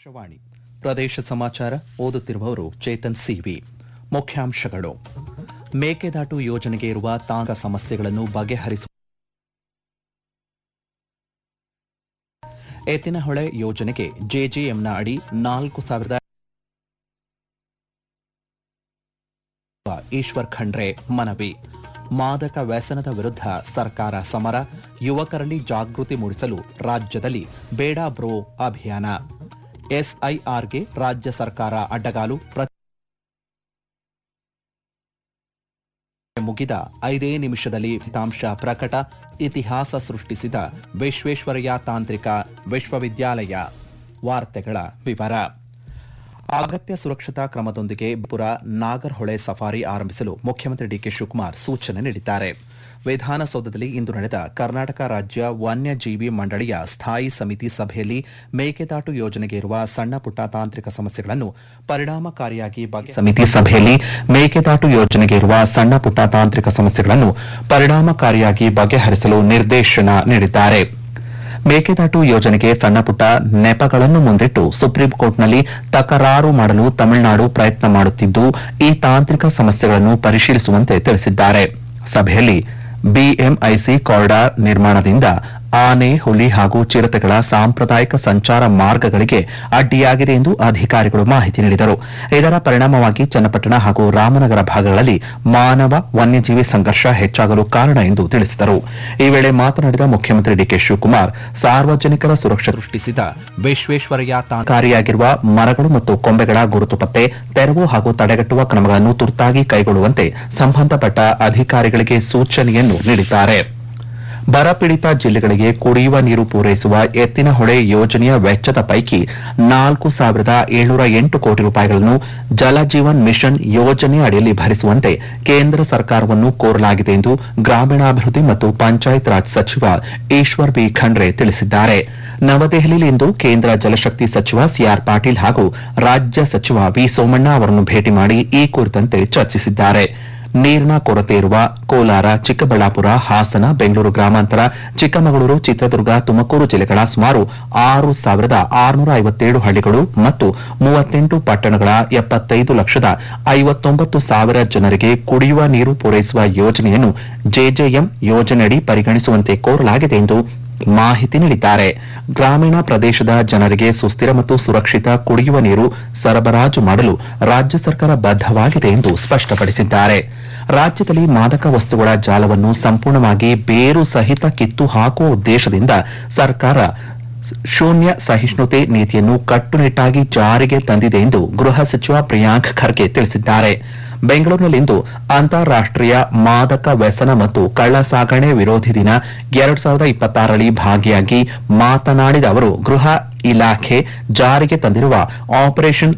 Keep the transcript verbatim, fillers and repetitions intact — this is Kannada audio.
ಆಕಾಶವಾಣಿ ಪ್ರದೇಶ ಸಮಾಚಾರ ಓದುತ್ತಿರುವವರು ಚೇತನ್ ಸಿವಿ. ಮುಖ್ಯಾಂಶಗಳು: ಮೇಕೆದಾಟು ಯೋಜನೆಗೆ ಇರುವ ತಾಂತ್ರಿಕ ಸಮಸ್ಯೆಗಳನ್ನು ಬಗೆಹರಿಸುವ ಎತ್ತಿನಹೊಳೆ ಯೋಜನೆಗೆ ಜೆಜೆಎಂನ ಅಡಿ ನಾಲ್ಕು ಸಾವಿರದ ಈಶ್ವರ್ ಖಂಡ್ರೆ ಮನವಿ. ಮಾದಕ ವ್ಯಸನದ ವಿರುದ್ಧ ಸರ್ಕಾರ ಸಮರ, ಯುವಕರಲ್ಲಿ ಜಾಗೃತಿ ಮೂಡಿಸಲು ರಾಜ್ಯದಲ್ಲಿ ಬೇಡ ಬ್ರೋ ಅಭಿಯಾನ. ಎಸ್ಐಆರ್ಗೆ ರಾಜ್ಯ ಸರ್ಕಾರ ಅಡ್ಡಗಾಲು, ಮುಗಿದ ಐದೇ ನಿಮಿಷದಲ್ಲಿ ಫಲಿತಾಂಶ ಪ್ರಕಟ. ಇತಿಹಾಸ ಸೃಷ್ಟಿಸಿದ ವಿಶ್ವೇಶ್ವರಯ್ಯ ತಾಂತ್ರಿಕ ವಿಶ್ವವಿದ್ಯಾಲಯ. ವಾರ್ತೆಗಳ ವಿವರ. ಅಗತ್ಯ ಸುರಕ್ಷತಾ ಕ್ರಮದೊಂದಿಗೆ ಪುರ ನಾಗರಹೊಳೆ ಸಫಾರಿ ಆರಂಭಿಸಲು ಮುಖ್ಯಮಂತ್ರಿ ಡಿಕೆ ಶಿವಕುಮಾರ್ ಸೂಚನೆ ನೀಡಿದ್ದಾರೆ. ವಿಧಾನಸೌಧದಲ್ಲಿ ಇಂದು ನಡೆದ ಕರ್ನಾಟಕ ರಾಜ್ಯ ವನ್ಯಜೀವಿ ಮಂಡಳಿಯ ಸ್ಥಾಯಿ ಸಮಿತಿ ಸಭೆಯಲ್ಲಿ ಮೇಕೆದಾಟು ಯೋಜನೆಗೆ ಇರುವ ಸಣ್ಣ ಪುಟ್ಟ ತಾಂತ್ರಿಕ ಸಮಸ್ಯೆಗಳನ್ನು ಪರಿಣಾಮಕಾರಿಯಾಗಿ ಬಗೆ ಸಮಿತಿ ಸಭೆಯಲ್ಲಿ ಮೇಕೆದಾಟು ಯೋಜನೆಗೆ ಇರುವ ಸಣ್ಣ ಪುಟ್ಟ ತಾಂತ್ರಿಕ ಸಮಸ್ಯೆಗಳನ್ನು ಪರಿಣಾಮಕಾರಿಯಾಗಿ ಬಗೆಹರಿಸಲು ನಿರ್ದೇಶನ ನೀಡಿದ್ದಾರೆ. ಮೇಕೆದಾಟು ಯೋಜನೆಗೆ ಸಣ್ಣಪುಟ್ಟ ನೆಪಗಳನ್ನು ಮುಂದಿಟ್ಟು ಸುಪ್ರೀಂ ಕೋರ್ಟ್ನಲ್ಲಿ ತಕರಾರು ಮಾಡಲು ತಮಿಳುನಾಡು ಪ್ರಯತ್ನ ಮಾಡುತ್ತಿದ್ದು, ಈ ತಾಂತ್ರಿಕ ಸಮಸ್ಯೆಗಳನ್ನು ಪರಿಶೀಲಿಸುವಂತೆ ತಿಳಿಸಿದ್ದಾರೆ. ಸಭೆಯಲ್ಲಿ ಬಿಎಂಐಸಿ ಕಾರಿಡಾರ್ ನಿರ್ಮಾಣದಿಂದ ಆನೆ, ಹುಲಿ ಹಾಗೂ ಚಿರತೆಗಳ ಸಾಂಪ್ರದಾಯಿಕ ಸಂಚಾರ ಮಾರ್ಗಗಳಿಗೆ ಅಡ್ಡಿಯಾಗಿದೆ ಎಂದು ಅಧಿಕಾರಿಗಳು ಮಾಹಿತಿ ನೀಡಿದರು. ಇದರ ಪರಿಣಾಮವಾಗಿ ಚನ್ನಪಟ್ಟಣ ಹಾಗೂ ರಾಮನಗರ ಭಾಗಗಳಲ್ಲಿ ಮಾನವ ವನ್ಯಜೀವಿ ಸಂಘರ್ಷ ಹೆಚ್ಚಾಗಲು ಕಾರಣ ಎಂದು ತಿಳಿಸಿದರು. ಈ ವೇಳೆ ಮಾತನಾಡಿದ ಮುಖ್ಯಮಂತ್ರಿ ಡಿಕೆ ಶಿವಕುಮಾರ್, ಸಾರ್ವಜನಿಕರ ಸುರಕ್ಷತೆ ಸೃಷ್ಟಿಸಿದ ವಿಶ್ವೇಶ್ವರಯ್ಯ ತಾಂತ್ರಿಕವಾಗಿರುವ ಮರಗಳು ಮತ್ತು ಕೊಂಬೆಗಳ ಗುರುತು ಪತ್ತೆ, ತೆರವು ಹಾಗೂ ತಡೆಗಟ್ಟುವ ಕ್ರಮಗಳನ್ನು ತುರ್ತಾಗಿ ಕೈಗೊಳ್ಳುವಂತೆ ಸಂಬಂಧಪಟ್ಟ ಅಧಿಕಾರಿಗಳಿಗೆ ಸೂಚನೆಯನ್ನು ನೀಡಿದ್ದಾರೆ. ಬರಪೀಡಿತ ಜಿಲ್ಲೆಗಳಿಗೆ ಕುಡಿಯುವ ನೀರು ಪೂರೈಸುವ ಎತ್ತಿನಹೊಳೆ ಯೋಜನೆಯ ವೆಚ್ಚದ ಪೈಕಿ ನಾಲ್ಕು ಸಾವಿರದ ಏಳ್ನೂರ ಎಂಟು ಕೋಟಿ ರೂಪಾಯಿಗಳನ್ನು ಜಲಜೀವನ್ ಮಿಷನ್ ಯೋಜನೆ ಅಡಿಯಲ್ಲಿ ಭರಿಸುವಂತೆ ಕೇಂದ್ರ ಸರ್ಕಾರವನ್ನು ಕೋರಲಾಗಿದೆ ಎಂದು ಗ್ರಾಮೀಣಾಭಿವೃದ್ಧಿ ಮತ್ತು ಪಂಚಾಯತ್ ರಾಜ್ ಸಚಿವ ಈಶ್ವರ್ ಬಿ ಖಂಡ್ರೆ ತಿಳಿಸಿದ್ದಾರೆ. ನವದೆಹಲಿಯಲ್ಲಿಂದು ಕೇಂದ್ರ ಜಲಶಕ್ತಿ ಸಚಿವ ಸಿಆರ್ ಪಾಟೀಲ್ ಹಾಗೂ ರಾಜ್ಯ ಸಚಿವ ವಿ ಸೋಮಣ್ಣ ಅವರನ್ನು ಭೇಟಿ ಮಾಡಿ ಈ ಕುರಿತಂತೆ ಚರ್ಚಿಸಿದ್ದಾರೆ. ನೀರಿನ ಕೊರತೆ ಇರುವ ಕೋಲಾರ, ಚಿಕ್ಕಬಳ್ಳಾಪುರ, ಹಾಸನ, ಬೆಂಗಳೂರು ಗ್ರಾಮಾಂತರ, ಚಿಕ್ಕಮಗಳೂರು, ಚಿತ್ರದುರ್ಗ, ತುಮಕೂರು ಜಿಲ್ಲೆಗಳ ಸುಮಾರು ಆರು ಸಾವಿರದ ಆರುನೂರ ಐವತ್ತೇಳು ಹಳ್ಳಿಗಳು ಮತ್ತು ಮೂವತ್ತೆಂಟು ಪಟ್ಟಣಗಳ ಎಪ್ಪತ್ತೈದು ಲಕ್ಷದ ಐವತ್ತೊಂಬತ್ತು ಸಾವಿರ ಜನರಿಗೆ ಕುಡಿಯುವ ನೀರು ಪೂರೈಸುವ ಯೋಜನೆಯನ್ನು ಜೆಜೆಎಂ ಯೋಜನೆಯಡಿ ಪರಿಗಣಿಸುವಂತೆ ಕೋರಲಾಗಿದೆ ಎಂದು ಮಾಹಿತಿ ನೀಡಿದ್ದಾರೆ. ಗ್ರಾಮೀಣ ಪ್ರದೇಶದ ಜನರಿಗೆ ಸುಸ್ಥಿರ ಮತ್ತು ಸುರಕ್ಷಿತ ಕುಡಿಯುವ ನೀರು ಸರಬರಾಜು ಮಾಡಲು ರಾಜ್ಯ ಸರ್ಕಾರ ಬದ್ಧವಾಗಿದೆ ಎಂದು ಸ್ಪಷ್ಟಪಡಿಸಿದ್ದಾರೆ. ರಾಜ್ಯದಲ್ಲಿ ಮಾದಕ ವಸ್ತುಗಳ ಜಾಲವನ್ನು ಸಂಪೂರ್ಣವಾಗಿ ಬೇರು ಸಹಿತ ಕಿತ್ತು ಹಾಕುವ ಉದ್ದೇಶದಿಂದ ಸರ್ಕಾರ ಶೂನ್ಯ ಸಹಿಷ್ಣುತೆ ನೀತಿಯನ್ನು ಕಟ್ಟುನಿಟ್ಟಾಗಿ ಜಾರಿಗೆ ತಂದಿದೆ ಎಂದು ಗೃಹ ಸಚಿವ ಪ್ರಿಯಾಂಕ್ ಖರ್ಗೆ ತಿಳಿಸಿದ್ದಾರೆ. ಬೆಂಗಳೂರಿನಲ್ಲಿಂದು ಅಂತಾರಾಷ್ಟೀಯ ಮಾದಕ ವ್ಯಸನ ಮತ್ತು ಕಳ್ಳಸಾಗಣೆ ವಿರೋಧಿ ದಿನ ಎರಡು ಸಾವಿರದ ಇಪ್ಪತ್ತಾರರಲ್ಲಿ ಭಾಗಿಯಾಗಿ ಮಾತನಾಡಿದ ಅವರು, ಗೃಹ ಇಲಾಖೆ ಜಾರಿಗೆ ತಂದಿರುವ ಆಪರೇಷನ್